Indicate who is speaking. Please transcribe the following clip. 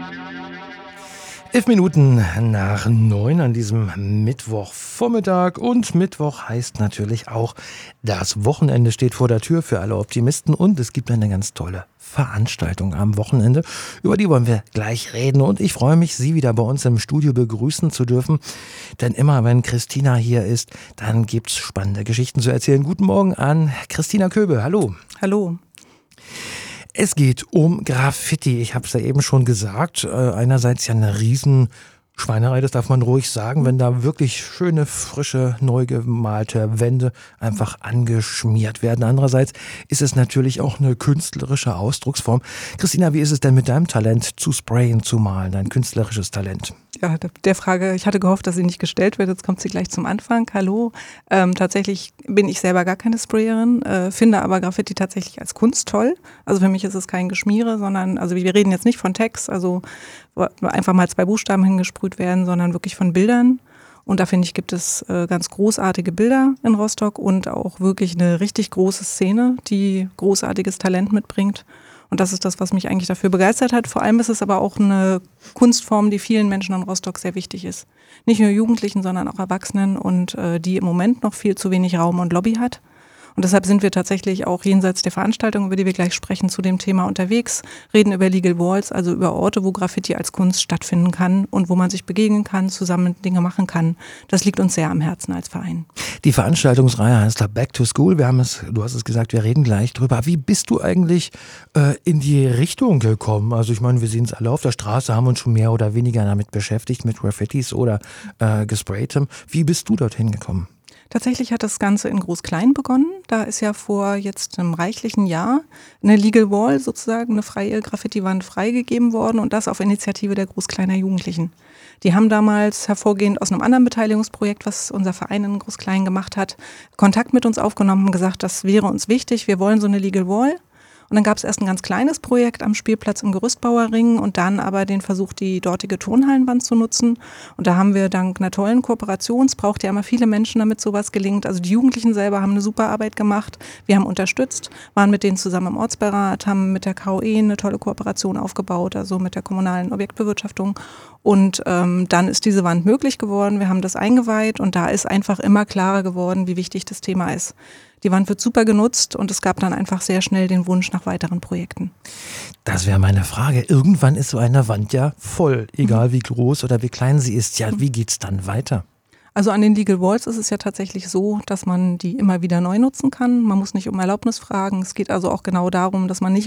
Speaker 1: 11 Minuten nach 9 an diesem Mittwochvormittag. Und Mittwoch heißt natürlich auch, das Wochenende steht vor der Tür für alle Optimisten. Und es gibt eine ganz tolle Veranstaltung am Wochenende. Über die wollen wir gleich reden. Und ich freue mich, Sie wieder bei uns im Studio begrüßen zu dürfen. Denn immer wenn Christina hier ist, dann gibt's spannende Geschichten zu erzählen. Guten Morgen an Christina Köbe. Hallo.
Speaker 2: Hallo.
Speaker 1: Es geht um Graffiti. Ich habe es ja eben schon gesagt. Einerseits ja eine Riesenschweinerei, das darf man ruhig sagen, wenn da wirklich schöne, frische, neu gemalte Wände einfach angeschmiert werden. Andererseits ist es natürlich auch eine künstlerische Ausdrucksform. Christina, wie ist es denn mit deinem Talent zu sprayen, zu malen, dein künstlerisches Talent?
Speaker 2: Ja, der Frage, ich hatte gehofft, dass sie nicht gestellt wird, jetzt kommt sie gleich zum Anfang. Hallo, tatsächlich bin ich selber gar keine Sprayerin, finde aber Graffiti tatsächlich als Kunst toll. Also für mich ist es kein Geschmiere, sondern, also wir reden jetzt nicht von Text, also wo einfach mal 2 Buchstaben hingesprüht werden, sondern wirklich von Bildern. Und da finde ich, gibt es ganz großartige Bilder in Rostock und auch wirklich eine richtig große Szene, die großartiges Talent mitbringt. Und das ist das, was mich eigentlich dafür begeistert hat. Vor allem ist es aber auch eine Kunstform, die vielen Menschen in Rostock sehr wichtig ist. Nicht nur Jugendlichen, sondern auch Erwachsenen und die im Moment noch viel zu wenig Raum und Lobby hat. Und deshalb sind wir tatsächlich auch jenseits der Veranstaltung, über die wir gleich sprechen, zu dem Thema unterwegs, reden über Legal Walls, also über Orte, wo Graffiti als Kunst stattfinden kann und wo man sich begegnen kann, zusammen Dinge machen kann. Das liegt uns sehr am Herzen als Verein.
Speaker 1: Die Veranstaltungsreihe heißt Back to School. Du hast es gesagt, wir reden gleich drüber. Wie bist du eigentlich in die Richtung gekommen? Also ich meine, wir sehen es alle auf der Straße, haben uns schon mehr oder weniger damit beschäftigt, mit Graffitis oder gespraytem. Wie bist du dorthin gekommen?
Speaker 2: Tatsächlich hat das Ganze in Groß-Klein begonnen. Da ist ja vor jetzt einem reichlichen Jahr eine Legal Wall, sozusagen eine freie Graffiti-Wand freigegeben worden und das auf Initiative der Groß-Kleiner Jugendlichen. Die haben damals hervorgehend aus einem anderen Beteiligungsprojekt, was unser Verein in Groß-Klein gemacht hat, Kontakt mit uns aufgenommen und gesagt, das wäre uns wichtig, wir wollen so eine Legal Wall. Und dann gab es erst ein ganz kleines Projekt am Spielplatz im Gerüstbauerring und dann aber den Versuch, die dortige Turnhallenwand zu nutzen. Und da haben wir dank einer tollen Kooperation, es braucht ja immer viele Menschen, damit sowas gelingt. Also die Jugendlichen selber haben eine super Arbeit gemacht. Wir haben unterstützt, waren mit denen zusammen im Ortsbeirat, haben mit der KOE eine tolle Kooperation aufgebaut, also mit der kommunalen Objektbewirtschaftung. Und dann ist diese Wand möglich geworden. Wir haben das eingeweiht und da ist einfach immer klarer geworden, wie wichtig das Thema ist. Die Wand wird super genutzt und es gab dann einfach sehr schnell den Wunsch nach weiteren Projekten.
Speaker 1: Das wäre meine Frage. Irgendwann ist so eine Wand ja voll, egal wie groß oder wie klein sie ist. Ja, wie geht's dann weiter?
Speaker 2: Also an den Legal Walls ist es ja tatsächlich so, dass man die immer wieder neu nutzen kann. Man muss nicht um Erlaubnis fragen. Es geht also auch genau darum, dass man nicht